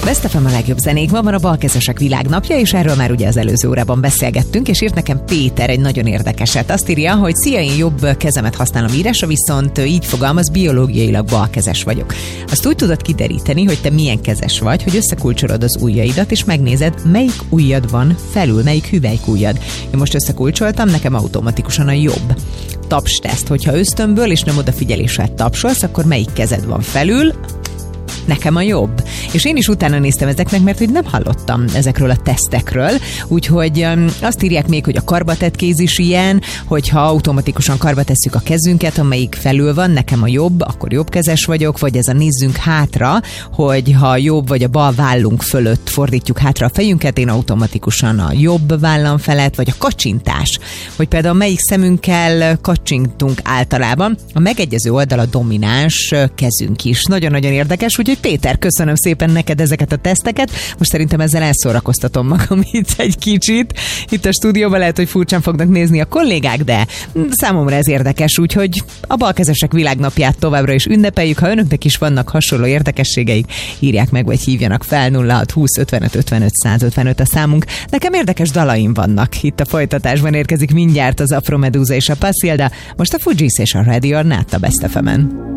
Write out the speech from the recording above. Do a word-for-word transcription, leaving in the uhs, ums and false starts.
Best ef em a legjobb zenék, ma van a balkezesek világnapja, és erről már ugye az előző órában beszélgettünk, és írt nekem Péter egy nagyon érdekeset. Azt írja, hogy szia, én jobb kezemet használom írásra, viszont így fogalmaz, biológiailag balkezes vagyok. Azt úgy tudod kideríteni, hogy te milyen kezes vagy, hogy összekulcsolod az ujjaidat, és megnézed, melyik ujjad van felül, melyik hüvelykujjad. Én most összekulcsoltam, nekem automatikusan a jobb. Tapsteszt, hogyha ösztönből és nem odafigyeléssel tapsolsz, akkor melyik kezed van felül? Nekem a jobb. És én is utána néztem ezeknek, mert hogy nem hallottam ezekről a tesztekről, úgyhogy um, azt írják még, hogy a karbatett kéz is ilyen, hogyha automatikusan karba tesszük a kezünket, amelyik felül van, nekem a jobb, akkor jobbkezes vagyok, vagy ez a nézzünk hátra, hogy ha jobb vagy a bal vállunk fölött fordítjuk hátra a fejünket, én automatikusan a jobb vállam felett, vagy a kacsintás, hogy például melyik szemünkkel kacsintunk általában, a megegyező oldal a domináns kezünk is. Nagyon-nagyon érdekes, úgyhogy Péter, köszönöm szépen neked ezeket a teszteket. Most szerintem ezzel elszórakoztatom magam itt egy kicsit. Itt a stúdióban lehet, hogy furcsán fognak nézni a kollégák, de számomra ez érdekes, úgyhogy a balkezesek világnapját továbbra is ünnepeljük. Ha önöknek is vannak hasonló érdekességeik, írják meg, vagy hívjanak fel nulla hat húsz ötvenöt ötvenöt százötvenöt a számunk. Nekem érdekes dalaim vannak. Itt a folytatásban érkezik mindjárt az Afro Medusa és a Pasilda, most a Fugees és a Ready or Not a Best ef emen.